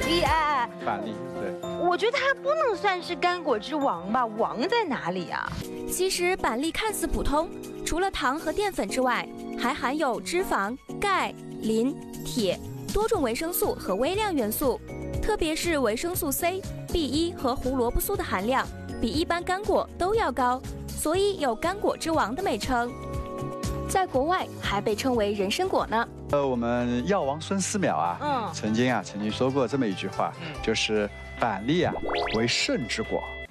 板栗，对。 我觉得它不能算是干果之王吧？王在哪里啊？ 其实板栗看似普通，除了糖和淀粉之外，还含有脂肪、钙、磷、铁多种维生素和微量元素，特别是维生素 C、B1和胡萝卜素的含量比一般干果都要高，所以有干果之王的美称。在国外还被称为人参果呢。 我们药王孙思邈曾经说过这么一句话，就是板栗为肾之果。